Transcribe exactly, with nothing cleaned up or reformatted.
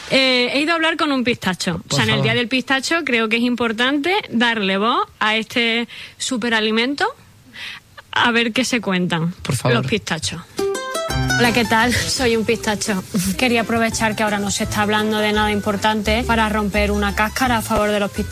Eh, he ido a hablar con un pistacho. Por o sea, en favor. el Día del Pistacho creo que es importante darle voz a este superalimento, a ver qué se cuentan Por favor. los pistachos. Hola, ¿qué tal? Soy un pistacho. Quería aprovechar que ahora no se está hablando de nada importante para romper una cáscara a favor de los pistachos.